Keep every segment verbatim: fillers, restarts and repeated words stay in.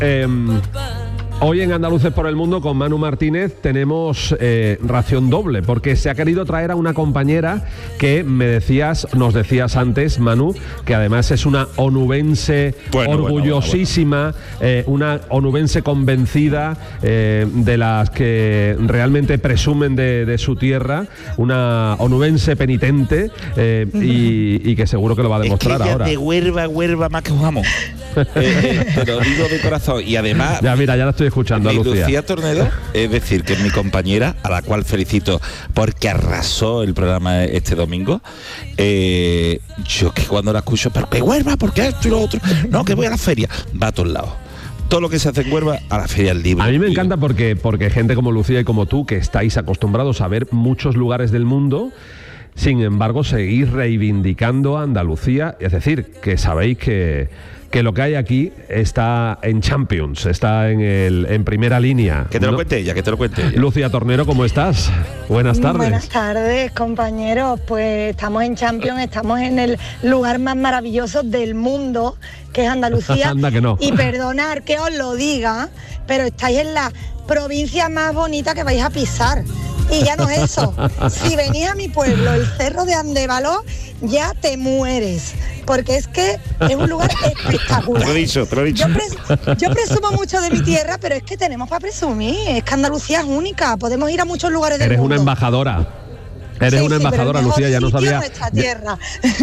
Eh, Hoy en Andaluces por el Mundo con Manu Martínez tenemos eh, ración doble, porque se ha querido traer a una compañera que me decías, nos decías antes, Manu, que además es una onubense bueno, orgullosísima, bueno, bueno, bueno. Eh, una onubense convencida, eh, de las que realmente presumen de, de su tierra, una onubense penitente, eh, y, y que seguro que lo va a demostrar es que ahora. De Huelva, Huelva más que un jamón. eh, eh, te lo digo de corazón. Y además, ya mira, ya la estoy escuchando a Lucía. Lucía Tornero, es decir, que es mi compañera, a la cual felicito porque arrasó el programa este domingo. Eh, yo que cuando la escucho, pero que Huelva, ¿por qué esto y lo otro? No, que voy a la feria. Va a todos lados. Todo lo que se hace en Huelva, a la feria del libro. A mí me encanta porque, porque gente como Lucía y como tú, que estáis acostumbrados a ver muchos lugares del mundo, sin embargo, seguís reivindicando a Andalucía, es decir, que sabéis que, que lo que hay aquí está en Champions, está en, el, en primera línea. Que te lo ¿no? cuente ella, que te lo cuente ella. Lucía Tornero, ¿cómo estás? Buenas tardes. Buenas tardes, compañeros. Pues estamos en Champions, estamos en el lugar más maravilloso del mundo, que es Andalucía. Anda que no. Y perdonar que os lo diga, pero estáis en la provincia más bonita que vais a pisar. Y ya no es eso. Si venís a mi pueblo, el Cerro de Andévalo, ya te mueres. Porque es que es un lugar espectacular. Te lo he dicho, te lo he dicho. Yo, pres- yo presumo mucho de mi tierra, pero es que tenemos para presumir. Es que Andalucía es única. Podemos ir a muchos lugares del Eres mundo. una embajadora. Eres sí, una sí, embajadora, pero Lucía, ya no sabía. nuestra tierra.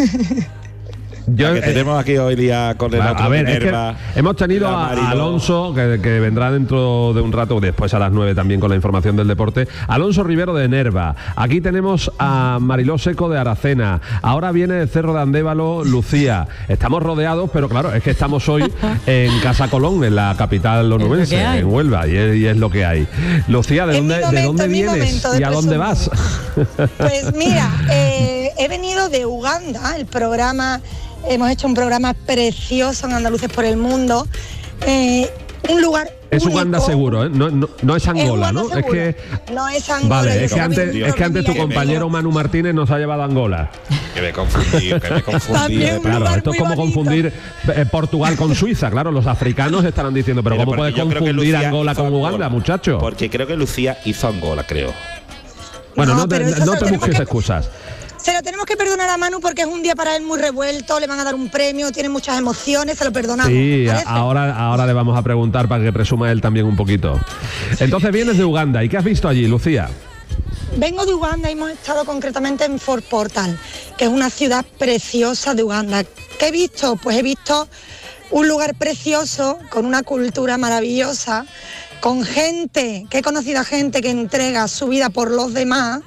Yo, que tenemos aquí hoy día con el a ver, es que hemos tenido a, a Alonso, que, que vendrá dentro de un rato, después a las nueve también con la información del deporte. Alonso Rivero de Nerva. Aquí tenemos a Mariló Seco de Aracena. Ahora viene el Cerro de Andévalo, Lucía. Estamos rodeados, pero claro, es que estamos hoy en Casa Colón, en la capital onubense, en Huelva, y es, y es lo que hay. Lucía, ¿de dónde, momento, ¿de dónde vienes y a dónde vas? Pues mira, eh, he venido de Uganda, el programa... Hemos hecho un programa precioso en Andaluces por el Mundo. Eh, un lugar Es único. Uganda seguro, ¿eh? No, no, no es Angola, es ¿no? Seguro. Es que no es Angola. Vale, es que antes, es que antes tu compañero Manu Martínez nos ha llevado a Angola. Que me confundí, que me confundí. Claro, esto es como bonito. confundir eh, Portugal con Suiza. Claro, los africanos estarán diciendo, pero, pero ¿cómo puedes confundir Angola con Uganda, Angola, muchacho? Porque creo que Lucía hizo Angola, creo. Bueno, no, no te, no te busques que... excusas. Se lo tenemos que perdonar a Manu porque es un día para él muy revuelto, le van a dar un premio, tiene muchas emociones, se lo perdonamos. Sí, ahora, ahora le vamos a preguntar para que presuma él también un poquito. Entonces vienes de Uganda, ¿y qué has visto allí, Lucía? Vengo de Uganda y hemos estado concretamente en Fort Portal, que es una ciudad preciosa de Uganda. ¿Qué he visto? Pues he visto un lugar precioso, con una cultura maravillosa, con gente, que he conocido a gente que entrega su vida por los demás.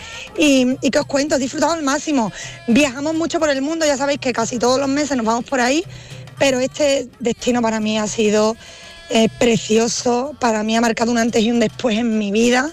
Y, y que os cuento, he disfrutado al máximo. Viajamos mucho por el mundo, ya sabéis que casi todos los meses nos vamos por ahí, pero este destino para mí ha sido eh, precioso, para mí ha marcado un antes y un después en mi vida,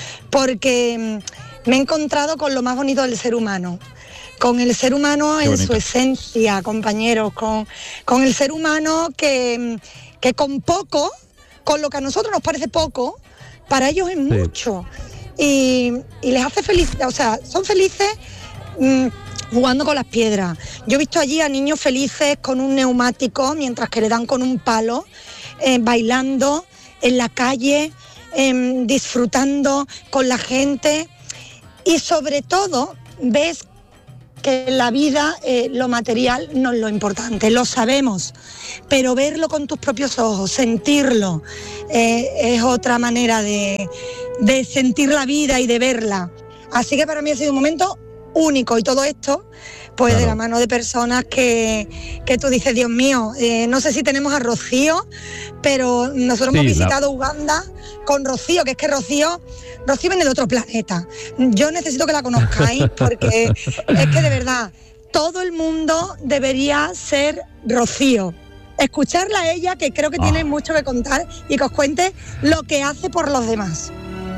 porque mm, me he encontrado con lo más bonito del ser humano, con el ser humano en su esencia, compañeros, con, con el ser humano que, que con poco, con lo que a nosotros nos parece poco, para ellos es mucho. Y, y les hace feliz, o sea, son felices mmm, jugando con las piedras. Yo he visto allí a niños felices con un neumático mientras que le dan con un palo, eh, bailando en la calle, eh, disfrutando con la gente, y sobre todo ves que en la vida eh, lo material no es lo importante, lo sabemos, pero verlo con tus propios ojos, sentirlo, eh, es otra manera de, de sentir la vida y de verla. Así que para mí ha sido un momento único, y todo esto pues claro, de la mano de personas que, que tú dices, Dios mío, eh, no sé si tenemos a Rocío, pero nosotros sí, hemos visitado la... Uganda con Rocío, que es que Rocío, Rocío viene de otro planeta. Yo necesito que la conozcáis porque es que de verdad, todo el mundo debería ser Rocío. Escucharla a ella, que creo que oh. tiene mucho que contar y que os cuente lo que hace por los demás.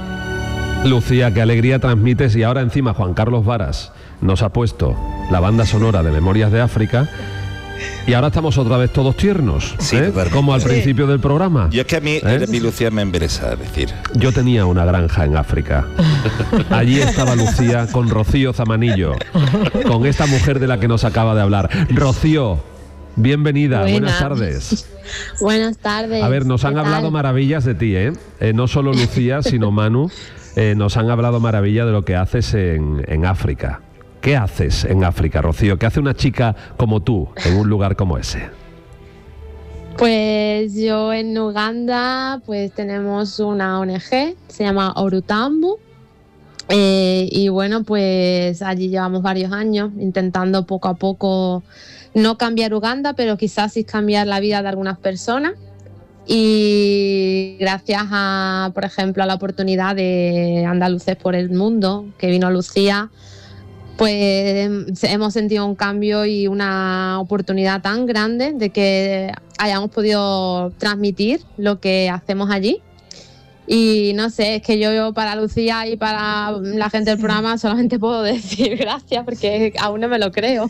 Lucía, qué alegría transmites, y ahora encima Juan Carlos Varas nos ha puesto la banda sonora de Memorias de África y ahora estamos otra vez todos tiernos, sí, ¿eh? Como al sí. principio del programa. Yo es que a mí, ¿eh? mi Lucía me emberesa, es decir. Yo tenía una granja en África. Allí estaba Lucía con Rocío Zamanillo, con esta mujer de la que nos acaba de hablar. Rocío, bienvenida, Buena. buenas tardes. Buenas tardes. A ver, nos han hablado maravillas de ti, ¿eh? Eh, no solo Lucía, sino Manu, eh, nos han hablado maravilla de lo que haces en, en África. ¿Qué haces en África, Rocío? ¿Qué hace una chica como tú en un lugar como ese? Pues yo en Uganda pues tenemos una O N G, se llama Orutambu, eh, y bueno, pues allí llevamos varios años intentando poco a poco no cambiar Uganda, pero quizás sí cambiar la vida de algunas personas. Y gracias a, por ejemplo, a la oportunidad de Andaluces por el Mundo, que vino Lucía, pues hemos sentido un cambio y una oportunidad tan grande de que hayamos podido transmitir lo que hacemos allí. Y no sé, es que yo para Lucía y para la gente del programa solamente puedo decir gracias, porque aún no me lo creo.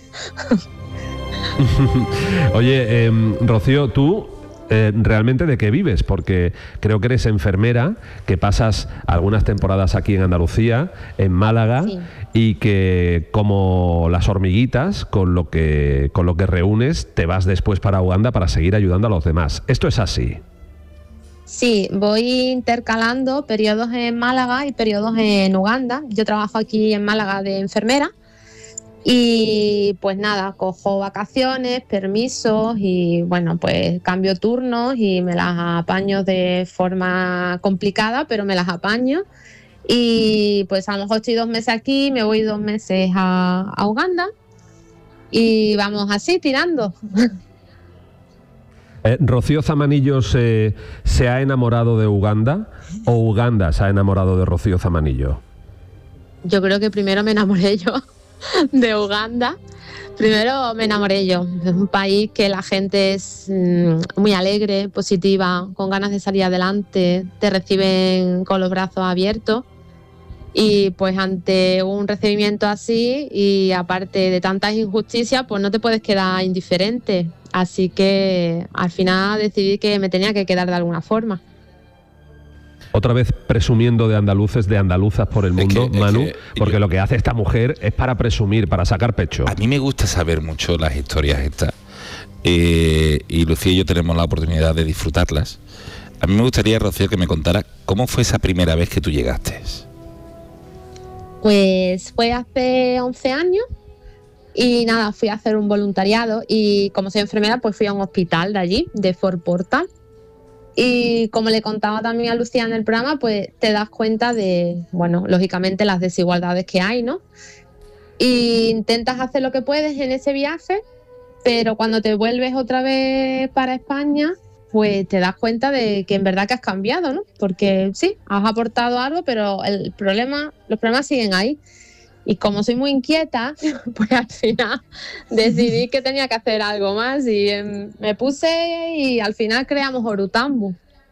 Oye, eh, Rocío, tú eh, realmente ¿de qué vives? Porque creo que eres enfermera, que pasas algunas temporadas aquí en Andalucía, en Málaga, sí, y que como las hormiguitas, con lo que, con lo que reúnes, te vas después para Uganda para seguir ayudando a los demás. ¿Esto es así? Sí, voy intercalando periodos en Málaga y periodos en Uganda. Yo trabajo aquí en Málaga de enfermera. Y pues nada, cojo vacaciones, permisos y bueno, pues cambio turnos y me las apaño de forma complicada, pero me las apaño. Y pues a lo mejor estoy dos meses aquí, me voy dos meses a, a Uganda y vamos así tirando. Eh, ¿Rocío Zamanillo se, se ha enamorado de Uganda o Uganda se ha enamorado de Rocío Zamanillo? Yo creo que primero me enamoré yo de Uganda. Primero me enamoré yo. Es un país que la gente es mmm, muy alegre, positiva, con ganas de salir adelante, te reciben con los brazos abiertos. Y pues ante un recibimiento así y aparte de tantas injusticias, pues no te puedes quedar indiferente. Así que al final decidí que me tenía que quedar de alguna forma. Otra vez presumiendo de andaluces, de andaluzas por el mundo, es que, Manu, es que, porque yo, lo que hace esta mujer es para presumir, para sacar pecho. A mí me gusta saber mucho las historias estas, eh, y Lucía y yo tenemos la oportunidad de disfrutarlas. A mí me gustaría, Rocío, que me contara cómo fue esa primera vez que tú llegaste. Pues fue hace once años y nada, fui a hacer un voluntariado y como soy enfermera, pues fui a un hospital de allí, de Fort Portal. Y como le contaba también a Lucía en el programa, pues te das cuenta de, bueno, lógicamente las desigualdades que hay, ¿no? Y intentas hacer lo que puedes en ese viaje, pero cuando te vuelves otra vez para España, pues te das cuenta de que en verdad que has cambiado, ¿no? Porque sí, has aportado algo, pero el problema, los problemas siguen ahí. Y como soy muy inquieta, pues al final decidí que tenía que hacer algo más y eh, me puse y al final creamos Orutambu.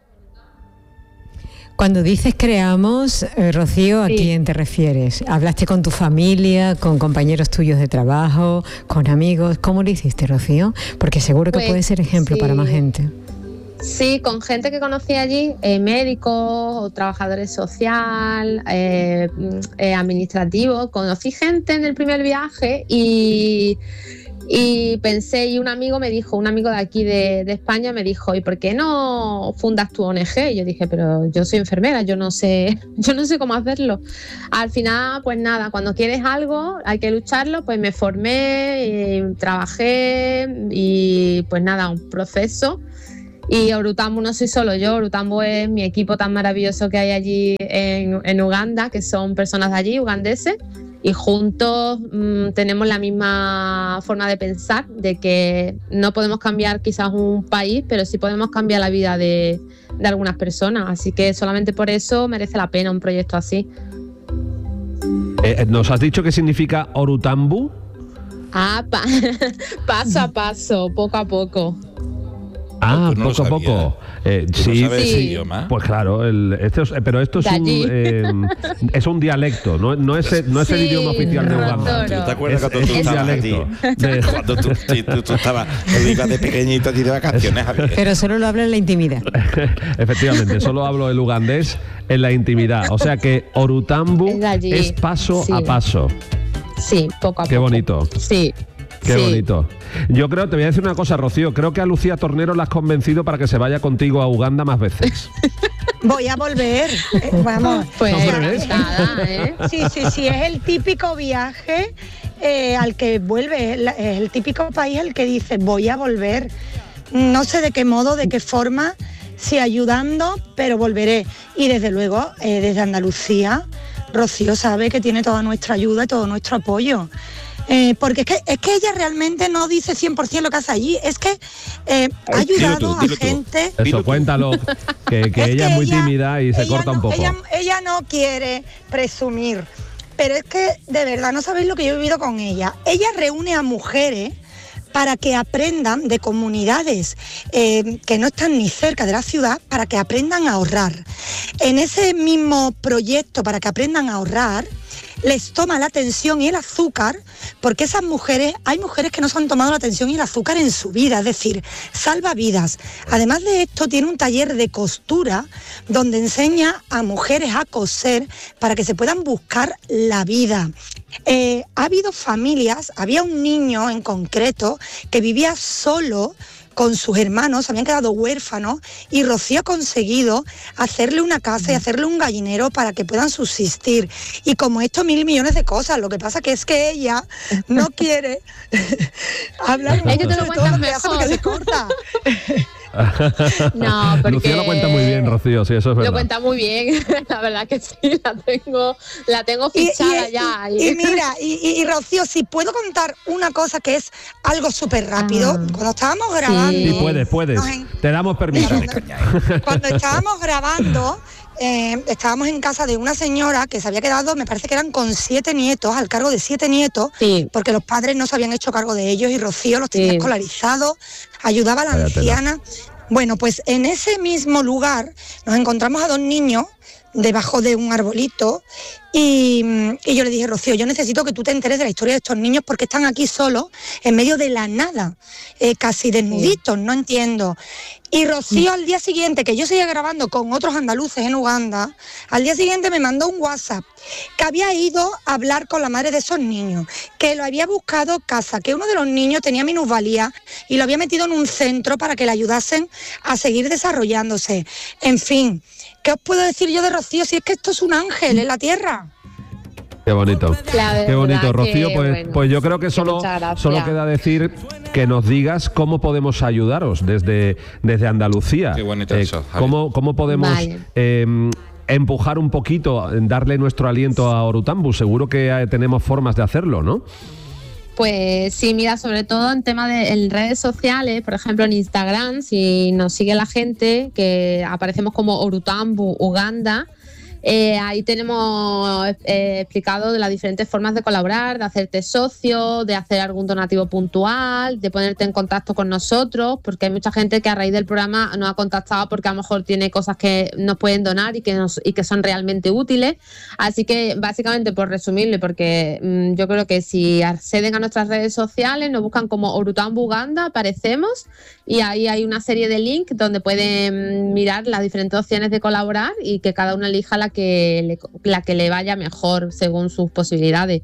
Cuando dices creamos, eh, Rocío, ¿a sí. quién te refieres? ¿Hablaste con tu familia, con compañeros tuyos de trabajo, con amigos? ¿Cómo lo hiciste, Rocío? Porque seguro que pues, puede ser ejemplo sí. para más gente. Sí, con gente que conocí allí, eh, médicos, trabajadores sociales, eh, eh, administrativos. Conocí gente en el primer viaje y, y pensé, y un amigo me dijo, un amigo de aquí de, de España me dijo, ¿y por qué no fundas tu O N G? Y yo dije, pero yo soy enfermera, yo no sé, yo no sé cómo hacerlo. Al final, pues nada, cuando quieres algo hay que lucharlo, pues me formé, y trabajé y pues nada, un proceso. Y Orutambu no soy solo yo, Orutambu es mi equipo tan maravilloso que hay allí en, en Uganda, que son personas de allí, ugandeses, y juntos mmm, tenemos la misma forma de pensar, de que no podemos cambiar quizás un país, pero sí podemos cambiar la vida de, de algunas personas, así que solamente por eso merece la pena un proyecto así. Eh, ¿Nos has dicho qué significa Orutambu? Ah, pa paso a paso, poco a poco. Ah, no poco a poco. Eh, sí, no sabes sí. ese idioma. Pues claro, el, esto es, pero esto es un, eh, es un dialecto, no, no es, no es sí, el idioma oficial de Uganda. ¿Tú te acuerdas es, cuando tú es estabas de... cuando tú, sí, tú, tú estabas ibas de pequeñito y de vacaciones? Javier. Pero solo lo hablo en la intimidad. Efectivamente, solo hablo el ugandés en la intimidad. O sea que Orutambu es, es paso sí. a paso. Sí, poco a Qué poco. Qué bonito. Sí. Qué Sí. bonito. Yo creo, te voy a decir una cosa, Rocío, creo que a Lucía Tornero la has convencido para que se vaya contigo a Uganda más veces. Voy a volver. eh, vamos. Pues Hombre, ¿ves? nada, ¿eh? Sí, sí, sí, es el típico viaje eh, al que vuelve, es la- es el típico país al que dice voy a volver. No sé de qué modo, de qué forma, si ayudando, pero volveré. Y desde luego, eh, desde Andalucía, Rocío sabe que tiene toda nuestra ayuda y todo nuestro apoyo. Eh, porque es que, es que ella realmente no dice cien por ciento lo que hace allí, es que eh, ha Dilo ayudado tú, a dilo tú. gente... Eso, Dilo tú. cuéntalo, que, que Es ella que es muy ella- tímida y se ella corta no- un poco. Ella, ella no quiere presumir, pero es que de verdad no sabéis lo que yo he vivido con ella. Ella reúne a mujeres para que aprendan de comunidades eh, que no están ni cerca de la ciudad, para que aprendan a ahorrar. En ese mismo proyecto, para que aprendan a ahorrar, les toma la atención y el azúcar, porque esas mujeres, hay mujeres que no se han tomado la atención y el azúcar en su vida, es decir, salva vidas. Además de esto, tiene un taller de costura donde enseña a mujeres a coser para que se puedan buscar la vida. Eh, ha habido familias, había un niño en concreto que vivía solo con sus hermanos, habían quedado huérfanos y Rocío ha conseguido hacerle una casa y hacerle un gallinero para que puedan subsistir. Y como esto, mil millones de cosas. Lo que pasa que es que ella no quiere hablar Ella te mucho lo de cuenta todo lo que hace mejor. porque se corta. No, porque Lucía lo cuenta muy bien, Rocío, sí, eso es verdad. Lo cuenta muy bien, la verdad que sí, la tengo, la tengo Y, fichada y- ya. y- y mira, y, y- y, Rocío, si puedo contar una cosa que es algo súper rápido, Ah. cuando estábamos grabando... Sí, puedes, puedes. nos en- Te damos permiso. Cuando, cuando estábamos grabando, eh, estábamos en casa de una señora que se había quedado, me parece que eran con siete nietos, al cargo de siete nietos, Sí. porque los padres no se habían hecho cargo de ellos y Rocío los tenía Sí. escolarizados, ayudaba a la Vaya tela. anciana. Bueno, pues en ese mismo lugar nos encontramos a dos niños debajo de un arbolito y, y yo le dije, Rocío, yo necesito que tú te enteres de la historia de estos niños porque están aquí solos, en medio de la nada, eh, casi desnuditos, no entiendo. Y Rocío al día siguiente, que yo seguía grabando con otros andaluces en Uganda, al día siguiente me mandó un WhatsApp que había ido a hablar con la madre de esos niños, que lo había buscado casa, que uno de los niños tenía minusvalía y lo había metido en un centro para que le ayudasen a seguir desarrollándose. En fin, ¿qué os puedo decir yo de Rocío si es que esto es un ángel en la tierra? Qué bonito. La verdad Qué bonito, que, Rocío. Pues, bueno, pues yo creo que que solo, muchas gracias. solo queda decir que nos digas cómo podemos ayudaros desde, desde Andalucía. Qué bonito eso, Javi. cómo, cómo podemos Vale. eh, empujar un poquito, darle nuestro aliento a Orutambu. Seguro que eh, tenemos formas de hacerlo, ¿no? Pues sí, mira, sobre todo en tema de en redes sociales, por ejemplo en Instagram, si nos sigue la gente, que aparecemos como Orutambu Uganda. Eh, ahí tenemos eh, explicado de las diferentes formas de colaborar, de hacerte socio, de hacer algún donativo puntual, de ponerte en contacto con nosotros, porque hay mucha gente que a raíz del programa nos ha contactado porque a lo mejor tiene cosas que nos pueden donar y que, nos, y que son realmente útiles. Así que básicamente, por resumirle, porque mmm, yo creo que si acceden a nuestras redes sociales, nos buscan como Orutambu Uganda, aparecemos y ahí hay una serie de links donde pueden mirar las diferentes opciones de colaborar y que cada uno elija la que le, la que le vaya mejor según sus posibilidades.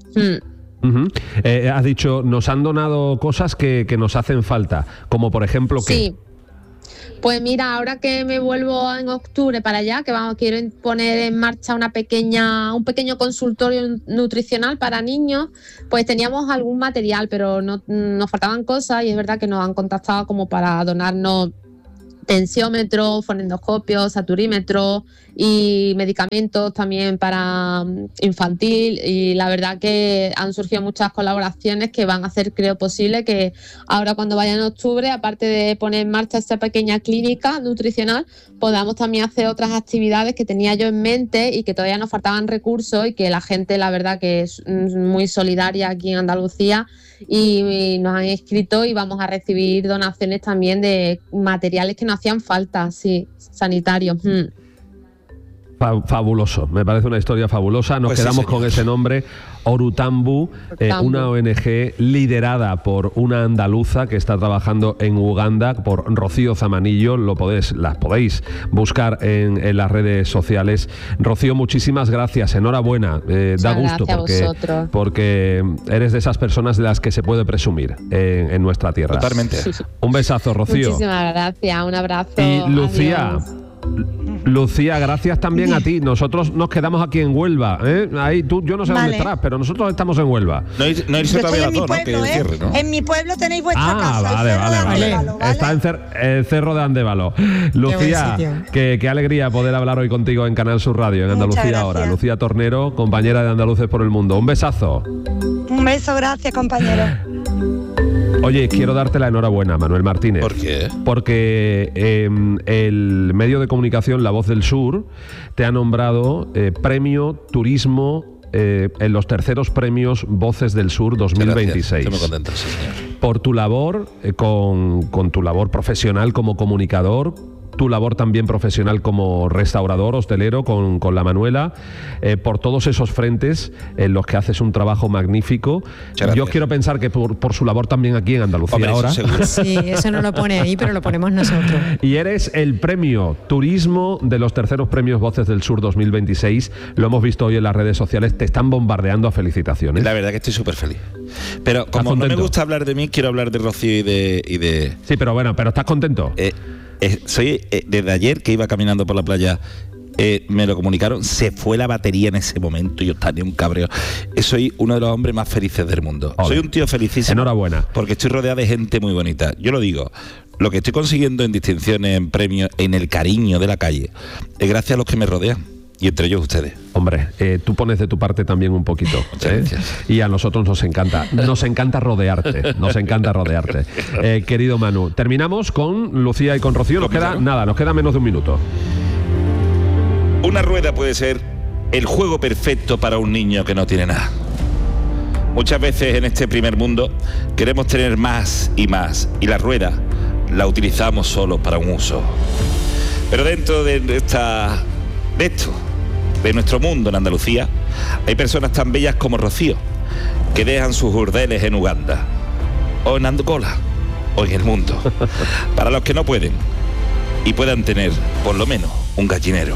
Hmm. Uh-huh. Eh, has dicho, nos han donado cosas que, que nos hacen falta, como por ejemplo que... Sí. Pues mira, ahora que me vuelvo en octubre para allá, que vamos, quiero poner en marcha una pequeña, un pequeño consultorio nutricional para niños, pues teníamos algún material, pero no, nos faltaban cosas y es verdad que nos han contactado como para donarnos tensiómetro, fonendoscopio, saturímetro y medicamentos también para infantil, y la verdad que han surgido muchas colaboraciones que van a hacer, creo, posible que ahora cuando vaya en octubre, aparte de poner en marcha esta pequeña clínica nutricional, podamos también hacer otras actividades que tenía yo en mente y que todavía nos faltaban recursos y que la gente, la verdad que es muy solidaria aquí en Andalucía y, y nos han escrito y vamos a recibir donaciones también de materiales que nos hacían falta, sí, sanitarios. Mm. Fabuloso, me parece una historia fabulosa. Nos pues quedamos sí, con ese nombre, Orutambu, eh, una O N G liderada por una andaluza que está trabajando en Uganda, por Rocío Zamanillo. Lo podéis, las podéis buscar en, en las redes sociales. Rocío, muchísimas gracias, enhorabuena. Eh, da gusto porque, porque eres de esas personas de las que se puede presumir en, en nuestra tierra. Totalmente. Un besazo, Rocío. Muchísimas gracias, un abrazo. Y Lucía. Adiós. Lucía, gracias también a ti. Nosotros nos quedamos aquí en Huelva, ¿eh? Ahí tú, yo no sé vale. dónde estarás, pero nosotros estamos en Huelva. No, ir, no irse todavía a la zona, que cierre, ¿no? En mi pueblo tenéis vuestra ah, casa. Vale, vale, vale. Andévalo, ¿vale? Está en cer el cerro de Andévalo. Lucía, qué, qué alegría poder hablar hoy contigo en Canal Sur Radio, en Andalucía Ahora. Lucía Tornero, compañera de Andaluces por el Mundo. Un besazo. Un beso, gracias, compañero. Oye, quiero darte la enhorabuena, Manuel Martínez. ¿Por qué? Porque eh, el medio de comunicación La Voz del Sur te ha nombrado eh, Premio Turismo eh, en los terceros premios Voces del Sur dos mil veintiséis. Estoy muy contento, sí, señor. Por tu labor, eh, con, con tu labor profesional como comunicador, tu labor también profesional como restaurador, hostelero, con, con la Manuela, eh, por todos esos frentes en los que haces un trabajo magnífico. Yo quiero pensar que por, por su labor también aquí en Andalucía Hombre, Ahora. Eso sí, eso no lo pone ahí, pero lo ponemos nosotros. Y eres el premio Turismo de los terceros premios Voces del Sur dos mil veintiséis. Lo hemos visto hoy en las redes sociales, te están bombardeando a felicitaciones. La verdad que estoy súper feliz. Pero como no me gusta hablar de mí, quiero hablar de Rocío y de... Y de... Sí, pero bueno, pero ¿estás contento? Eh, Eh, soy eh, desde ayer que iba caminando por la playa, eh, me lo comunicaron, se fue la batería en ese momento, yo estaba en un cabreo. Eh, soy uno de los hombres más felices del mundo. Ole. Soy un tío felicísimo. Enhorabuena. Porque estoy rodeado de gente muy bonita. Yo lo digo, lo que estoy consiguiendo en distinciones, en premios, en el cariño de la calle, es gracias a los que me rodean. Y entre ellos ustedes. Hombre, eh, tú pones de tu parte también un poquito. ¿eh? Y a nosotros nos encanta. Nos encanta rodearte. Nos encanta rodearte. Eh, querido Manu, terminamos con Lucía y con Rocío. Nos queda nada, nos queda menos de un minuto. Una rueda puede ser el juego perfecto para un niño que no tiene nada. Muchas veces en este primer mundo queremos tener más y más. Y la rueda la utilizamos solo para un uso. Pero dentro de esta... de esto, de nuestro mundo en Andalucía, hay personas tan bellas como Rocío, que dejan sus burdeles en Uganda, o en Angola, o en el mundo, para los que no pueden, y puedan tener, por lo menos, un gallinero.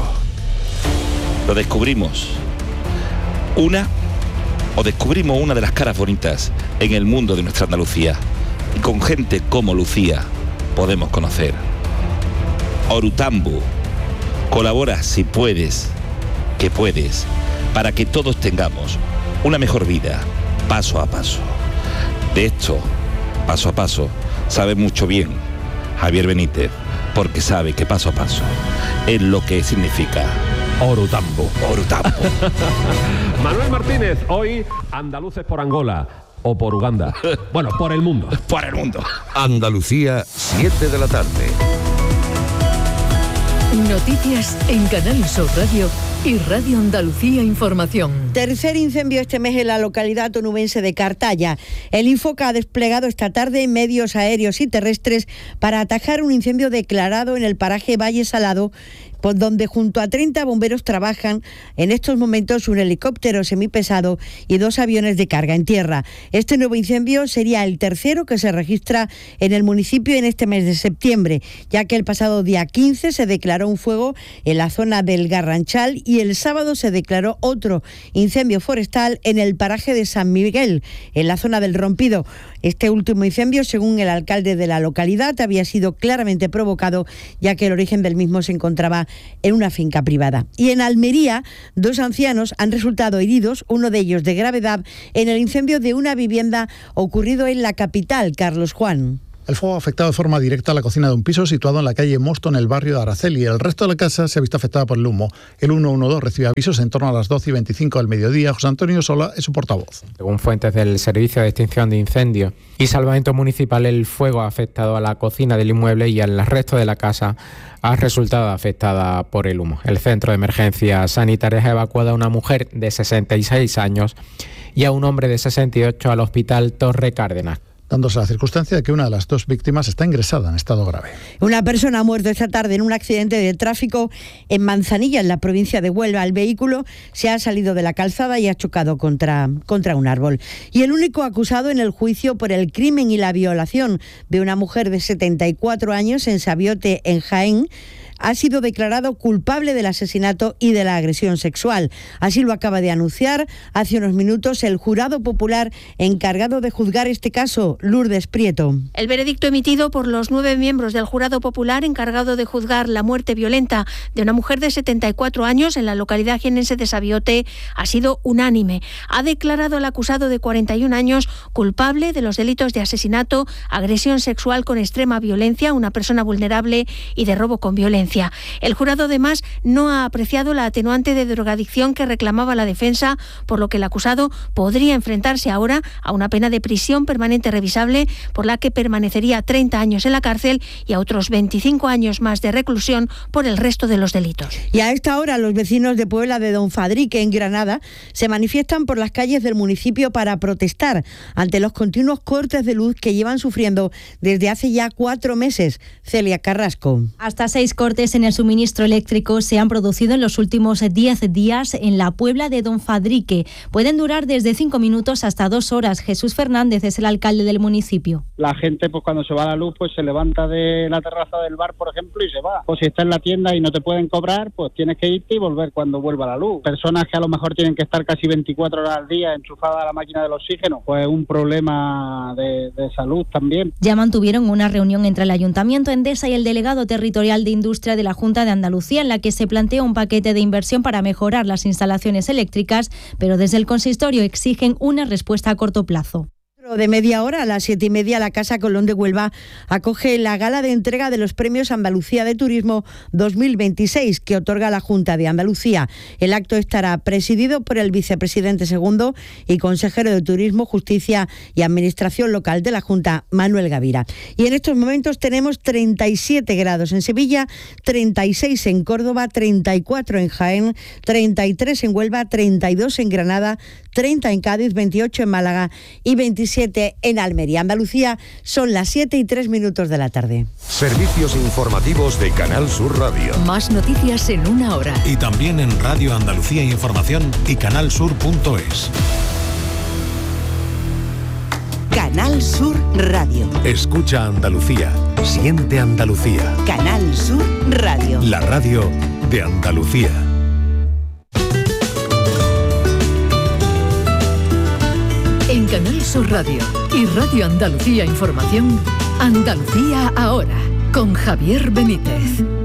Lo descubrimos. Una, o descubrimos una de las caras bonitas en el mundo de nuestra Andalucía, y con gente como Lucía podemos conocer. Orutambu. Colabora si puedes, que puedes, para que todos tengamos una mejor vida, paso a paso. De esto, paso a paso, sabe mucho bien Javier Benítez, porque sabe que paso a paso es lo que significa Orutambu. Orutambu. Manuel Martínez, hoy Andaluces por Angola o por Uganda. Bueno, por el mundo. Por el mundo. Andalucía, siete de la tarde. Noticias en Canal Sur Radio y Radio Andalucía Información. Tercer incendio este mes en la localidad onubense de Cartaya. El Infoca ha desplegado esta tarde medios aéreos y terrestres para atajar un incendio declarado en el paraje Valle Salado, por donde junto a treinta bomberos trabajan en estos momentos un helicóptero semipesado y dos aviones de carga en tierra. Este nuevo incendio sería el tercero que se registra en el municipio en este mes de septiembre, ya que el pasado día quince se declaró un fuego en la zona del Garranchal y el sábado se declaró otro incendio forestal en el paraje de San Miguel, en la zona del Rompido. Este último incendio, según el alcalde de la localidad, había sido claramente provocado, ya que el origen del mismo se encontraba en una finca privada. Y en Almería, dos ancianos han resultado heridos, uno de ellos de gravedad, en el incendio de una vivienda ocurrido en la capital. Carlos Juan. El fuego ha afectado de forma directa a la cocina de un piso situado en la calle Mosto, en el barrio de Araceli. El resto de la casa se ha visto afectada por el humo. El ciento doce recibe avisos en torno a las doce y veinticinco del mediodía. José Antonio Sola es su portavoz. Según fuentes del Servicio de Extinción de Incendios y Salvamento Municipal, el fuego ha afectado a la cocina del inmueble y al resto de la casa ha resultado afectada por el humo. El Centro de Emergencias Sanitarias ha evacuado a una mujer de sesenta y seis años y a un hombre de sesenta y ocho al Hospital Torre Cárdenas. dándose la circunstancia de que una de las dos víctimas está ingresada en estado grave. Una persona ha muerto esta tarde en un accidente de tráfico en Manzanilla, en la provincia de Huelva. El vehículo se ha salido de la calzada y ha chocado contra, contra un árbol. Y el único acusado en el juicio por el crimen y la violación de una mujer de setenta y cuatro años en Sabiote, en Jaén, ha sido declarado culpable del asesinato y de la agresión sexual. Así lo acaba de anunciar hace unos minutos el jurado popular encargado de juzgar este caso, Lourdes Prieto. El veredicto emitido por los nueve miembros del jurado popular encargado de juzgar la muerte violenta de una mujer de setenta y cuatro años en la localidad jienense de Sabiote ha sido unánime. Ha declarado al acusado de cuarenta y un años culpable de los delitos de asesinato, agresión sexual con extrema violencia a una persona vulnerable y de robo con violencia. El jurado, además, no ha apreciado la atenuante de drogadicción que reclamaba la defensa, por lo que el acusado podría enfrentarse ahora a una pena de prisión permanente revisable, por la que permanecería treinta años en la cárcel y a otros veinticinco años más de reclusión por el resto de los delitos. Y a esta hora los vecinos de Puebla de Don Fadrique, en Granada, se manifiestan por las calles del municipio para protestar ante los continuos cortes de luz que llevan sufriendo desde hace ya cuatro meses. Celia Carrasco. Hasta seis cortes en el suministro eléctrico se han producido en los últimos diez días en la Puebla de Don Fadrique. Pueden durar desde cinco minutos hasta dos horas. Jesús Fernández es el alcalde del municipio. La gente, pues cuando se va la luz, pues se levanta de la terraza del bar, por ejemplo, y se va. O si está en la tienda y no te pueden cobrar, pues tienes que irte y volver cuando vuelva la luz. Personas que a lo mejor tienen que estar casi veinticuatro horas al día enchufadas a la máquina del oxígeno, pues un problema de, de salud también. Ya mantuvieron una reunión entre el Ayuntamiento, Endesa y el delegado territorial de Industria de la Junta de Andalucía, en la que se plantea un paquete de inversión para mejorar las instalaciones eléctricas, pero desde el consistorio exigen una respuesta a corto plazo. De media hora, a las siete y media, la Casa Colón de Huelva acoge la gala de entrega de los Premios Andalucía de Turismo dos mil veintiséis que otorga la Junta de Andalucía. El acto estará presidido por el vicepresidente segundo y consejero de Turismo, Justicia y Administración Local de la Junta, Manuel Gavira. Y en estos momentos tenemos treinta y siete grados en Sevilla, treinta y seis en Córdoba, treinta y cuatro en Jaén, treinta y tres en Huelva, treinta y dos en Granada, treinta en Cádiz, veintiocho en Málaga y veintisiete en Almería. Andalucía, son las siete y tres minutos de la tarde. Servicios informativos de Canal Sur Radio. Más noticias en una hora. Y también en Radio Andalucía Información y canal sur punto es. Canal Sur Radio. Escucha Andalucía. Siente Andalucía. Canal Sur Radio. La radio de Andalucía. En Canal Sur Radio y Radio Andalucía Información, Andalucía ahora, con Javier Benítez.